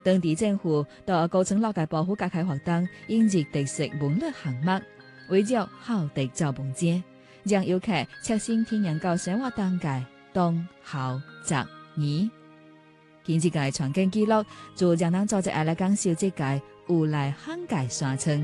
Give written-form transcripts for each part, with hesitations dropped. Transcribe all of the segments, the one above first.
當地政府到高層落嘅保護加開活動，引入特色文旅項目，為咗好地造夢街，讓遊客切身體驗到生活當界冬候雜宜。近日嘅傳景記錄，就讓人做隻愛來講小節嘅有來漢界山村。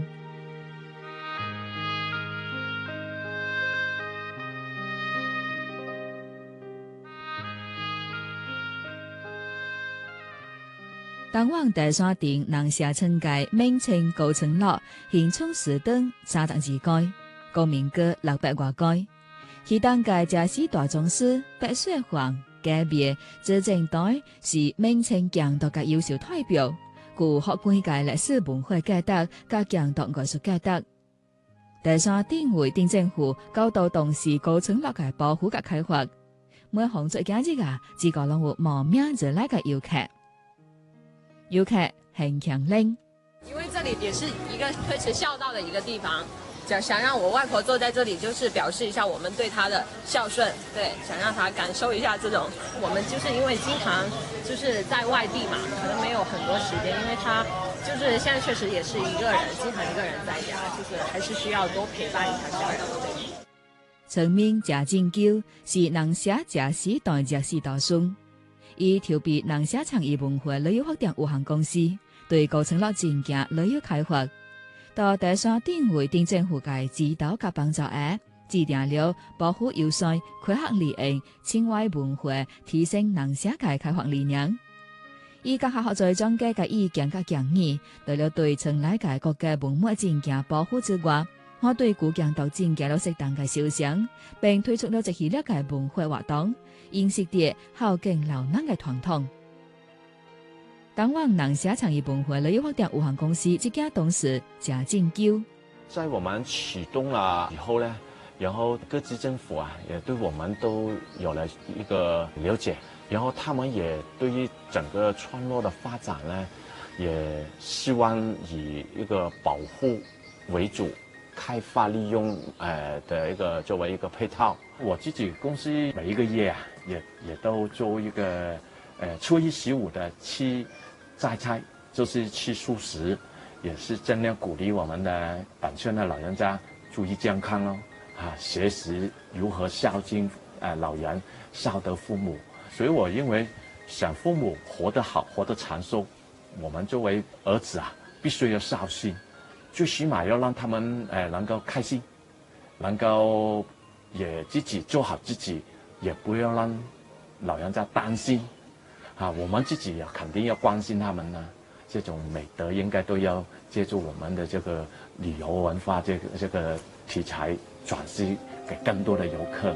東往大山頂南下村界名稱高層落，現充時燈32街，高明閣600多街。其當界正是大宗師白雪皇隔壁執政隊是名稱強獨嘅優秀代表，具學館界歷史文化價值加強獨藝術價值。大山頂為鎮政府高度重視高層落嘅保護及開發，每項出假日啊，只個攏有慕名而來嘅遊客。遊客很強烈， 因為這裡也是一個推遲孝道的一個地方，想讓我外婆坐在這裡，就是表示一下我們對她的孝順，對，想讓她感受一下這種。我們就是因為經常就是在外地嘛，可能沒有很多時間，因為她就是現在確實也是一個人，經常一個人在家，就是還是需要多陪伴一下家人。 村民謝進久是南社謝時代謝氏大孫。以調備南社創意文化旅遊發展有限公司對高層落進行旅遊開發，到大山頂為鎮政府嘅指導及幫助下，制定了保護優勢、開發利益、情懷文化、提升南社嘅開發理念。以各學校在莊家嘅意見及建議，除了對村內嘅各個文物進行保護之外，我對古建築進行了適當嘅修正，並推出了一系列嘅文化活動。認識啲孝敬老人嘅傳統。東往南社創意文化旅遊發展有限公司執行董事謝進久， 在我們啟動了以後呢，然後各級政府啊，也對我們都有了一個了解，然後他們也對於整個村落的發展呢，也希望以一個保護為主。開發利用的一個作為一個配套，我自己公司每一個月啊，也都做一個初一十五的去摘菜，就是吃素食，也是盡量鼓勵我們的本村的老人家注意健康咯，學習如何孝敬老人，孝德父母。所以我認為想父母活得好，活得長壽，我們作為兒子啊，必須要孝順。最起碼要讓他們能夠開心，能夠也自己做好自己，也不要讓老人家擔心。我們自己也肯定要關心他們呢。這種美德應該都要借助我們的這個旅遊文化這個題材轉示給更多的遊客。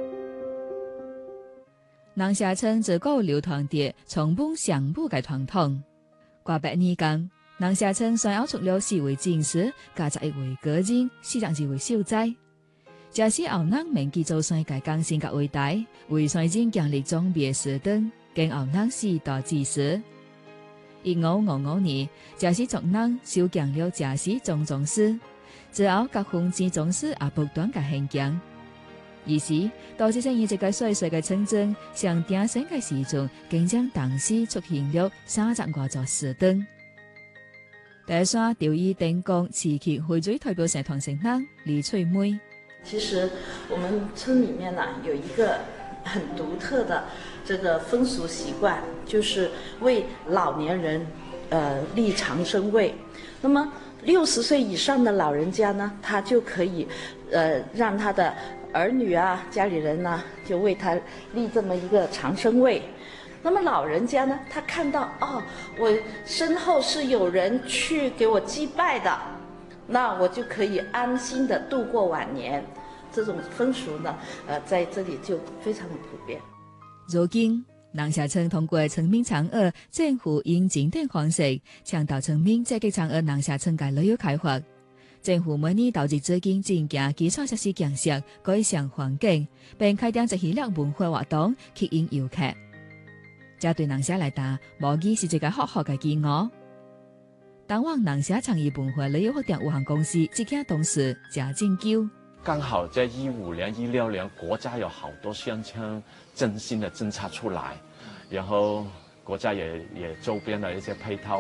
南社村自古流傳啲從本上母嘅傳統，過百年間。南社村雖有出了4位進士，加11位個人，42位秀才。這是後人銘記祖先嘅貢獻及偉大，為先人建立裝備士燈，經後人世代支持。1555年，這是族人修建了這是總宗祠，之後各封建宗祠也不斷嘅興建。於是，導致成一個細細嘅村鎮，上鼎盛嘅時陣，經將當時出現了30多座士燈。大山釣魚電工慈溪匯水代表社團成員李翠梅。 其實我們村裏面呢，有一個很獨特的這個風俗習慣，就是為老年人立長生位。那麼60歲以上的老人家呢，他就可以讓他的兒女啊、家裏人呢，就為他立這麼一個長生位。那麼老人家呢，他看到我身後是有人去給我祭拜的，那我就可以安心的度過晚年。這種風俗呢，在這裡就非常的普遍。 如今，南社村通過村民參與政府引進等方式，倡導村民積極參與南社村嘅旅遊開發。政府每年投資資金進行基礎設施建設，改善環境，並開展一系列文化活動，吸引遊客。這對南社來講，無疑是一個好好嘅機會。東往南社創意文化旅遊發展有限公司執行董事謝進久。 剛好在15年、16年，國家有好多鄉村振興的政策出來，然後国家也周边的一些配套